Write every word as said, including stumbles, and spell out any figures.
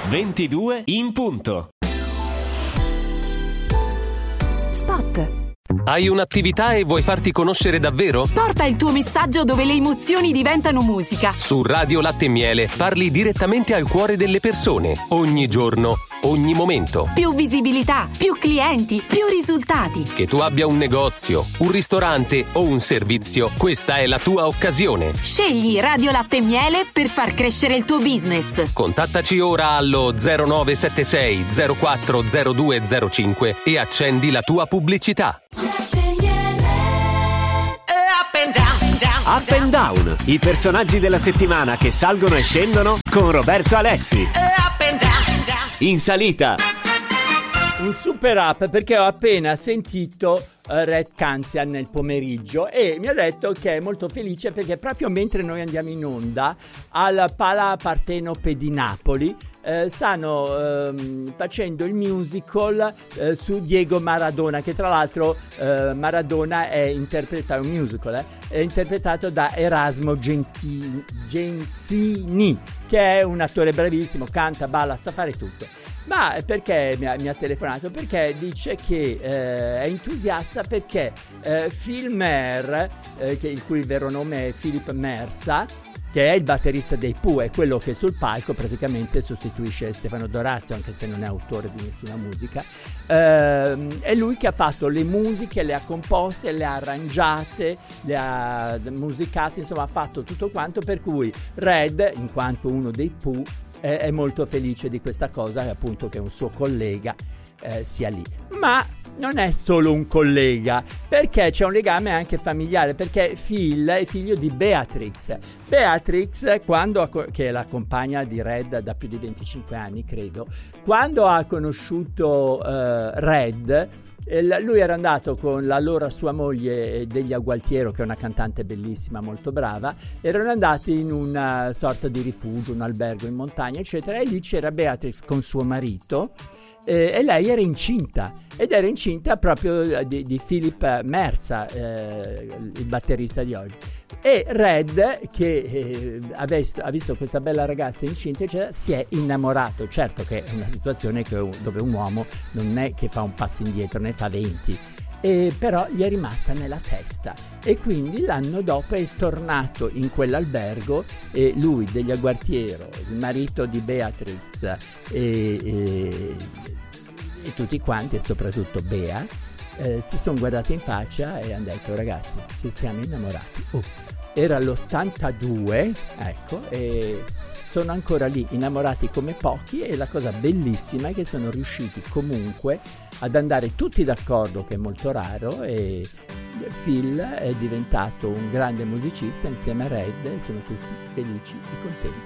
ventidue in punto. Spot. Hai un'attività e vuoi farti conoscere davvero? Porta il tuo messaggio dove le emozioni diventano musica. Su Radio Latte e Miele parli direttamente al cuore delle persone, ogni giorno, ogni momento. Più visibilità, più clienti, più risultati. Che tu abbia un negozio, un ristorante o un servizio, questa è la tua occasione. Scegli Radio Latte e Miele per far crescere il tuo business. Contattaci ora allo zero nove sette sei zero quattro zero due zero cinque e accendi la tua pubblicità. Up and Down, i personaggi della settimana che salgono e scendono con Roberto Alessi. In salita. Un super up perché ho appena sentito uh, Red Canzian nel pomeriggio e mi ha detto che è molto felice perché proprio mentre noi andiamo in onda al Pala Partenope di Napoli eh, stanno ehm, facendo il musical eh, su Diego Maradona, che tra l'altro eh, Maradona è interpretato, un musical eh, è interpretato da Erasmo Genti- Genzini, che è un attore bravissimo, canta, balla, sa fare tutto. Ma perché mi ha, mi ha telefonato? Perché dice che eh, è entusiasta perché eh, Phil Mer, eh, che, il cui vero nome è Philip Mersa, che è il batterista dei Pooh, è quello che sul palco praticamente sostituisce Stefano Dorazio, anche se non è autore di nessuna musica. Eh, è lui che ha fatto le musiche, le ha composte, le ha arrangiate, le ha musicate, insomma ha fatto tutto quanto, per cui Red, in quanto uno dei Pooh, è, è molto felice di questa cosa, appunto che un suo collega eh, sia lì. Ma non è solo un collega, perché c'è un legame anche familiare, perché Phil è figlio di Beatrix. Beatrix, quando ha, che è la compagna di Red da più di venticinque anni, credo, quando ha conosciuto uh, Red, lui era andato con l'allora sua moglie Delia Gualtiero, che è una cantante bellissima, molto brava, erano andati in una sorta di rifugio, un albergo in montagna, eccetera, e lì c'era Beatrix con suo marito, eh, e lei era incinta, ed era incinta proprio di, di Philip Mersa, eh, il batterista di oggi. E Red, che eh, avesse, ha visto questa bella ragazza incinta, cioè, si è innamorato. Certo che è una situazione che, dove un uomo non è che fa un passo indietro, ne fa venti, e però gli è rimasta nella testa, e quindi l'anno dopo è tornato in quell'albergo, e lui, Delia Gualtiero, il marito di Beatrix, e, e, e tutti quanti, e soprattutto Bea, Eh, si sono guardati in faccia e hanno detto: ragazzi, ci siamo innamorati. Oh, era l'ottantadue, ecco, e sono ancora lì innamorati come pochi, e la cosa bellissima è che sono riusciti comunque ad andare tutti d'accordo, che è molto raro, e Phil è diventato un grande musicista insieme a Red, e sono tutti felici e contenti.